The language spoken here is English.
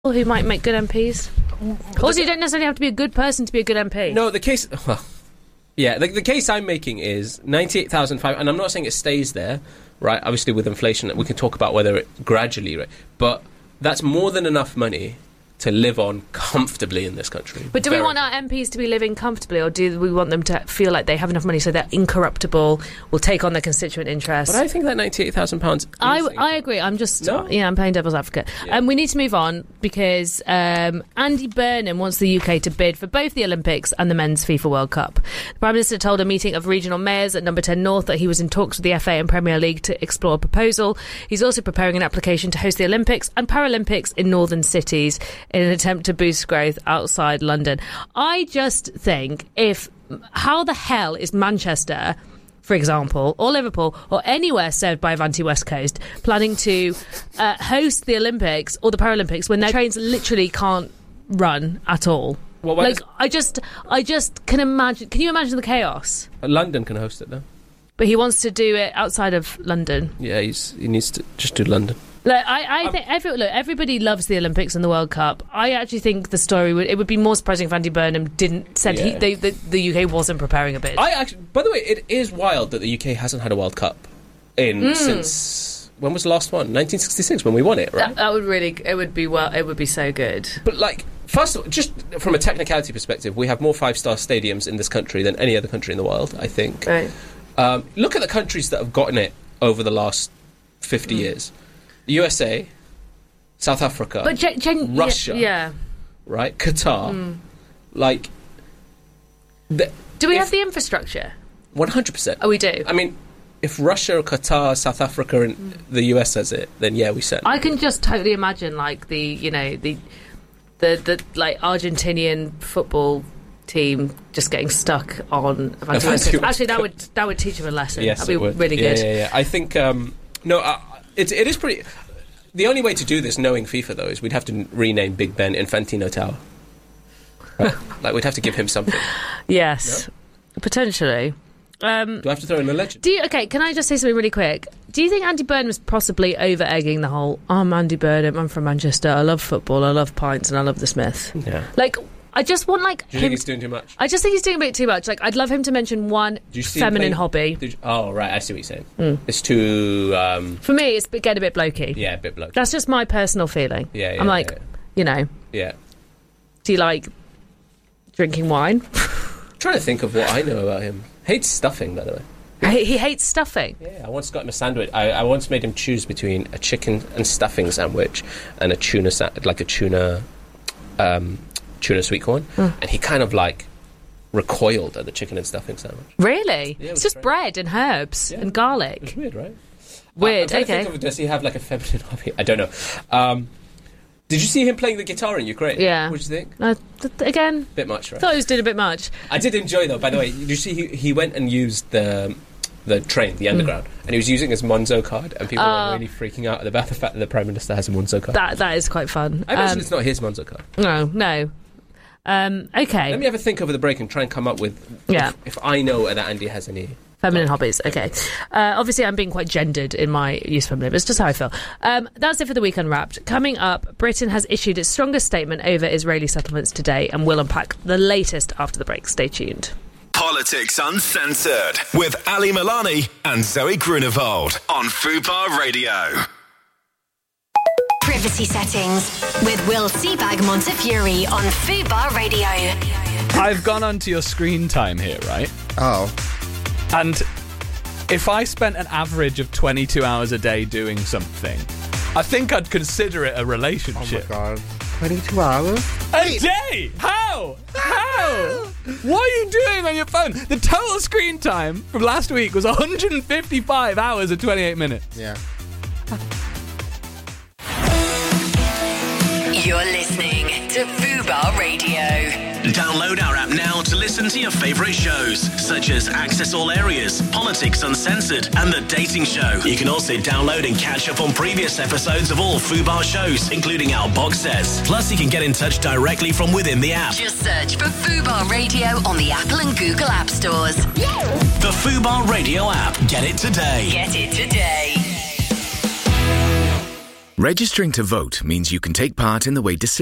who might make good MPs. Also, you don't necessarily have to be a good person to be a good MP. No, the case... Well, yeah, the case I'm making is 98,500, and I'm not saying it stays there, right? Obviously, with inflation, we can talk about whether it gradually... Right? But that's more than enough money to live on comfortably in this country. But do we want our MPs to be living comfortably, or do we want them to feel like they have enough money so they're incorruptible, will take on their constituent interests? But I think that £98,000... I agree. I'm just... No? Yeah, I'm playing devil's advocate. Yeah. We need to move on because Andy Burnham wants the UK to bid for both the Olympics and the Men's FIFA World Cup. The Prime Minister told a meeting of regional mayors at Number 10 North that he was in talks with the FA and Premier League to explore a proposal. He's also preparing an application to host the Olympics and Paralympics in northern cities in an attempt to boost growth outside London. I just think how the hell is Manchester, for example, or Liverpool, or anywhere served by Avanti West Coast, planning to host the Olympics or the Paralympics when their trains literally can't run at all? Well, I just can imagine. Can you imagine the chaos? London can host it, though. But he wants to do it outside of London. Yeah, he needs to just do London. Look, I think everybody loves the Olympics and the World Cup. I actually think the story would be more surprising if Andy Burnham said the UK wasn't preparing a bid. By the way, it is wild that the UK hasn't had a World Cup since when was the last one? 1966 when we won it, right? That would be so good. But first of all, just from a technicality perspective, we have more 5-star stadiums in this country than any other country in the world, I think. Right. Look at the countries that have gotten it over the last 50 years. USA, South Africa, Russia, right? Qatar, do we have the infrastructure? 100%. Oh, we do. I mean, if Russia, Qatar, South Africa, and the US has it, then yeah, we certainly. I can just totally imagine the Argentinian football team just getting stuck on. Actually, that would teach them a lesson. Yes, that'd be really good. Yeah. I think it is pretty. The only way to do this, knowing FIFA though, is we'd have to rename Big Ben Infantino Tower. Right? We'd have to give him something. Yes, potentially. Do I have to throw in a legend? Can I just say something really quick? Do you think Andy Burnham is possibly over-egging the whole, I'm Andy Burnham, I'm from Manchester, I love football, I love pints, and I love the Smith? Yeah. I just want, Do you think he's doing too much? I just think he's doing a bit too much. I'd love him to mention one feminine hobby. Oh, right, I see what you're saying. It's too... For me, it's getting a bit blokey. Yeah, a bit blokey. That's just my personal feeling. Yeah, I'm Yeah. Do you like drinking wine? Trying to think of what I know about him. Hates stuffing, by the way. He hates stuffing? Yeah, I once got him a sandwich. I once made him choose between a chicken and stuffing sandwich and a tuna tuna sweet corn, and he kind of recoiled at the chicken and stuffing sandwich. Really? Yeah, it's just bread and herbs and garlic. It's weird, right? Weird. Okay. Does he have a feminine hobby? I don't know. Did you see him playing the guitar in Ukraine? Yeah. What did you think? Again, bit much, right? I thought he was doing a bit much. I did enjoy though. By the way, did you see he went and used the train, the underground, and he was using his Monzo card, and people were really freaking out about the fact that the Prime Minister has a Monzo card. That is quite fun. I imagine it's not his Monzo card. No. Okay. Let me have a think over the break and try and come up with if I know that Andy has any feminine hobbies. Okay. Obviously, I'm being quite gendered in my use of feminine. It's just how I feel. That's it for the Week Unwrapped. Coming up, Britain has issued its strongest statement over Israeli settlements today, and we'll unpack the latest after the break. Stay tuned. Politics Uncensored with Ali Milani and Zoe Grunewald on Fubar Radio. Privacy settings with Will Seabag Montefiore on Fubar Radio. I've gone onto your screen time here, right? Oh. And if I spent an average of 22 hours a day doing something, I think I'd consider it a relationship. Oh my God. 22 hours? A day? How? What are you doing on your phone? The total screen time from last week was 155 hours and 28 minutes. Yeah. You're listening to Fubar Radio. Download our app now to listen to your favourite shows, such as Access All Areas, Politics Uncensored, and The Dating Show. You can also download and catch up on previous episodes of all Fubar shows, including our box sets. Plus, you can get in touch directly from within the app. Just search for Fubar Radio on the Apple and Google App Stores. The Fubar Radio app. Get it today. Get it today. Registering to vote means you can take part in the way decisions